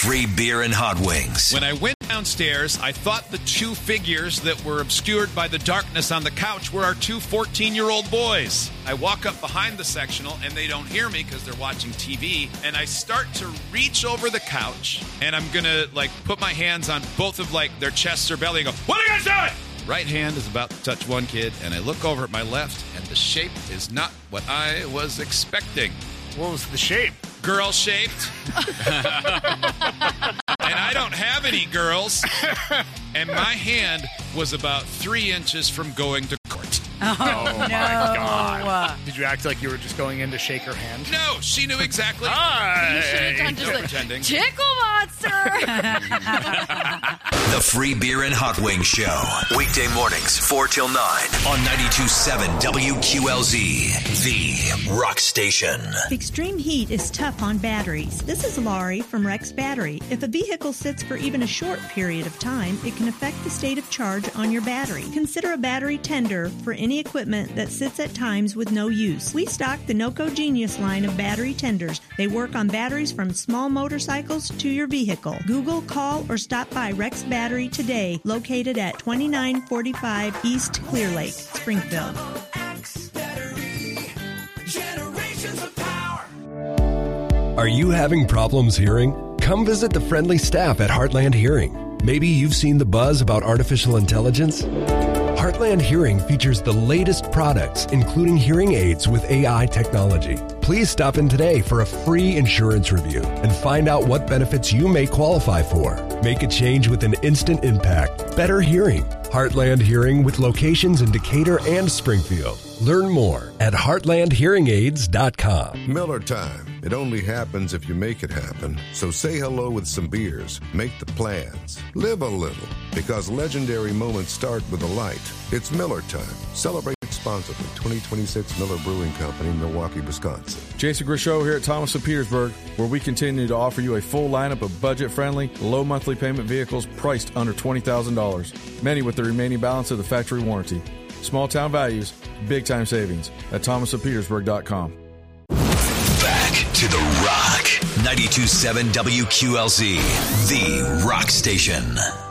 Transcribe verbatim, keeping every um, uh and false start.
free beer and hot wings. When I went downstairs, I thought the two figures that were obscured by the darkness on the couch were our two fourteen-year-old boys. I walk up behind the sectional, and they don't hear me because they're watching T V, and I start to reach over the couch, and I'm going to, like, put my hands on both of, like, their chests or belly and go, "What are you guys doing?" Right hand is about to touch one kid, and I look over at my left, and the shape is not what I was expecting. What was the shape? Girl-shaped. And I don't have any girls. And my hand was about three inches from going to court. Oh, Oh, my no. God. Did you act like you were just going in to shake her hand? No, she knew exactly. Hi. You should have done just No like, pretending. tickle monster. The Free Beer and Hot Wings Show. Weekday mornings, four till nine on ninety-two point seven W Q L Z, the rock station. Extreme heat is tough on batteries. This is Laurie from Rex Battery. If a vehicle sits for even a short period of time, it can affect the state of charge on your battery. Consider a battery tender for any equipment that sits at times with no use. We stock the NOCO Genius line of battery tenders. They work on batteries from small motorcycles to your vehicle. Google, call, or stop by Rex Battery today, located at twenty-nine forty-five East Clear Lake, Springfield. Are you having problems hearing? Come visit the friendly staff at Heartland Hearing. Maybe you've seen the buzz about artificial intelligence. Heartland Hearing features the latest products, including hearing aids with A I technology. Please stop in today for a free insurance review and find out what benefits you may qualify for. Make a change with an instant impact. Better hearing. Heartland Hearing with locations in Decatur and Springfield. Learn more at heartland hearing aids dot com. Miller time. It only happens if you make it happen. So say hello with some beers. Make the plans. Live a little. Because legendary moments start with a light. It's Miller time. Celebrate responsibly. twenty twenty-six Miller Brewing Company, Milwaukee, Wisconsin. Jason Grishow here at Thomas of Petersburg, where we continue to offer you a full lineup of budget-friendly, low monthly payment vehicles priced under twenty thousand dollars. Many with the remaining balance of the factory warranty. Small town values, big time savings at thomas of petersburg dot com. Back to the Rock. ninety-two point seven W Q L Z, the rock station.